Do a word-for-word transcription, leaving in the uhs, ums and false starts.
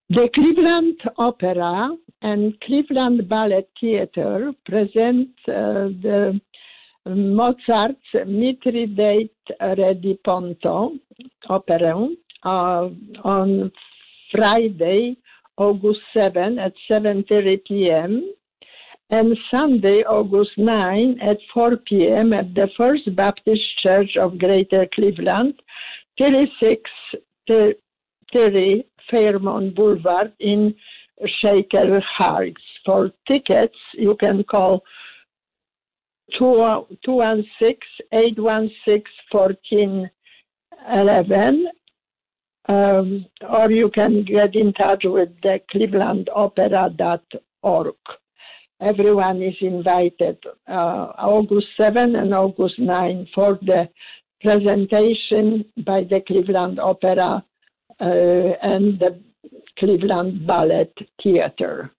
The Cleveland Opera and Cleveland Ballet Theatre present uh, the Mozart's Mithridate Rediponto opera uh, on Friday, August seventh at seven thirty p.m. and Sunday, August ninth at four p.m. at the First Baptist Church of Greater Cleveland, thirty-six thirty Fairmont Boulevard in Shaker Heights. For tickets, you can call two one six, eight one six, one four one one, um, or you can get in touch with the cleveland opera dot org. Everyone is invited uh, August seventh and August ninth for the presentation by the Cleveland Opera uh, and the Cleveland Ballet Theatre.